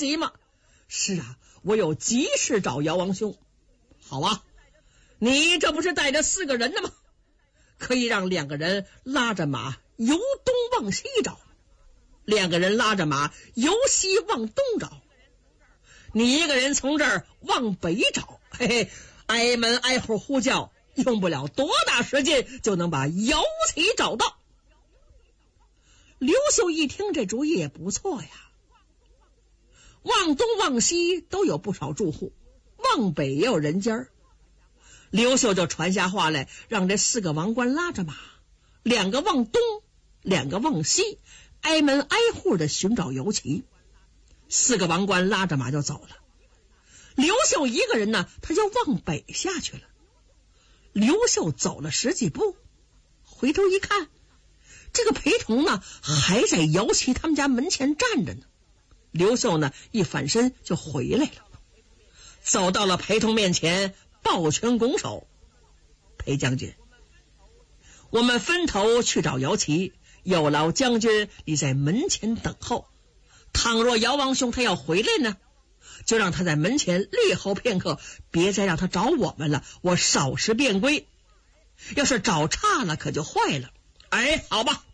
急吗？是啊，我有急事找姚王兄。好啊，你这不是带着4个人呢吗？可以让2个人拉着马由东往西找，2个人拉着马由西往东找，你1个人从这儿往北找，嘿嘿，挨门挨户呼叫，用不了多大时间就能把姚旗找到。刘秀一听这主意也不错呀，往东往西都有不少住户，往北也有人家。刘秀就传下话来，让这4个王官拉着马，2个往东，2个往西，挨门挨户的寻找姚旗。4个王官拉着马就走了。刘秀1个人呢，他就往北下去了。刘秀走了10几步，回头一看，这个裴同呢还在姚旗他们家门前站着呢。刘秀呢一反身就回来了，走到了裴同面前，抱拳拱手：裴将军，我们分头去找姚旗，有劳将军你在门前等候。倘若姚王兄他要回来呢，就让他在门前立候片刻，别再让他找我们了，我少时便归。要是找差了可就坏了。哎，好吧。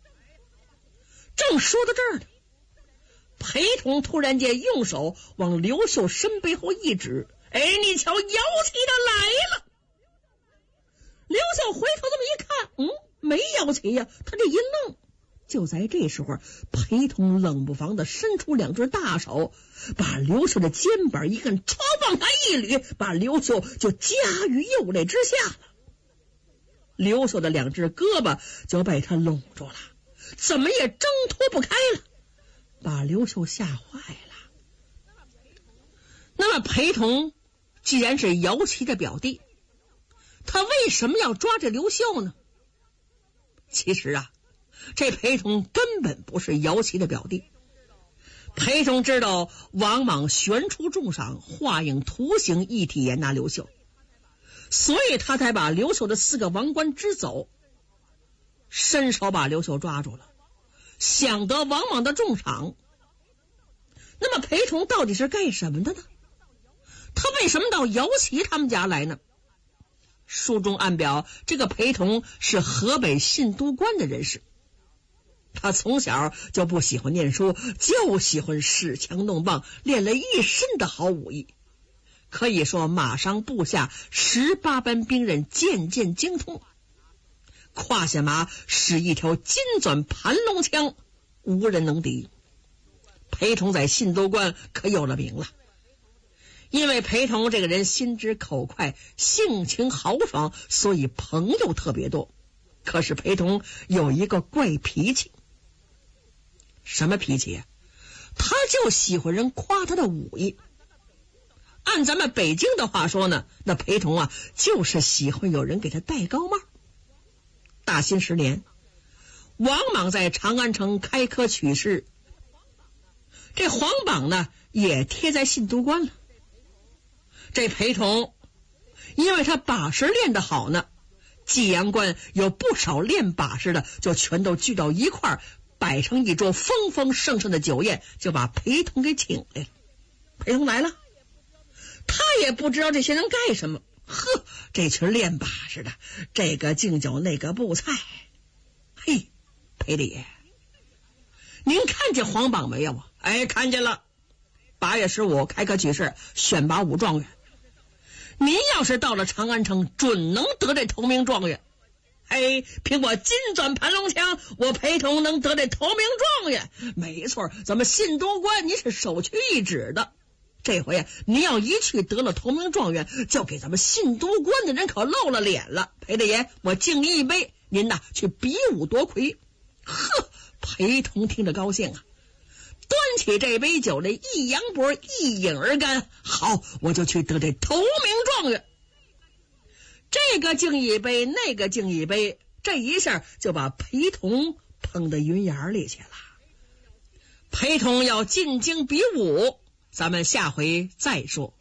正说到这儿呢，裴同突然间用手往刘秀身背后一指：哎，你瞧，姚旗的来了。刘秀回头这么一看，没姚旗呀，他这一愣。就在这时候，裴同冷不防的伸出2只大手，把刘秀的肩膀一根，歘往他一捋，把刘秀就夹于右肋之下了。刘秀的2只胳膊就被他拢住了，怎么也挣脱不开了，把刘秀吓坏了。那么裴同既然是姚旗的表弟，他为什么要抓着刘秀呢？其实啊，这裴同根本不是姚旗的表弟。裴同知道王莽悬出重赏，画影图形，一体严拿刘秀，所以他才把刘秀的4个王官支走，伸手把刘秀抓住了，想得王莽的重赏。那么裴同到底是干什么的呢？他为什么到姚旗他们家来呢？书中暗表，这个裴同是河北信都关的人士，他从小就不喜欢念书，就喜欢使枪弄棒，练了一身的好武艺，可以说马上部下18般兵刃件件精通，胯下马使一条金钻盘龙枪，无人能敌。裴同在信都关可有了名了，因为裴同这个人心直口快，性情豪爽，所以朋友特别多。可是裴同有一个怪脾气。什么脾气呀？他就喜欢人夸他的武艺。按咱们北京的话说呢，那裴同啊就是喜欢有人给他戴高帽。大兴10年，王莽在长安城开科取士，这皇榜呢也贴在信都关了。这裴同因为他把式练得好呢，济阳关有不少练把式的，就全都聚到一块儿，摆成一桌丰丰盛盛的酒宴，就把裴同给请来了。裴同来了，他也不知道这些人干什么，这群练把式的，这个敬酒那个布菜。嘿，裴大爷，您看见皇榜没有啊？哎，看见了。8月15开科取士，选拔5状元。您要是到了长安城，准能得这头名状元。哎，凭我金钻盘龙枪，我裴同能得这头名状元。没错，咱们信都关您是首屈一指的。这回您要一去得了头名状元，就给咱们信都关的人可露了脸了。裴大爷，我敬您一杯，您呐去比武夺魁。裴同听着高兴啊，端起这杯酒来一扬脖，一饮而干。好，我就去得这头名状元。这个敬一杯，那个敬一杯，这一下就把裴同捧到云眼里去了。裴同要进京比武，咱们下回再说。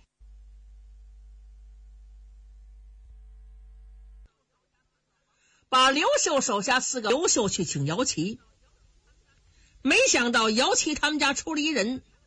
把刘秀手下刘秀去请姚旗，没想到姚旗他们家出了一人，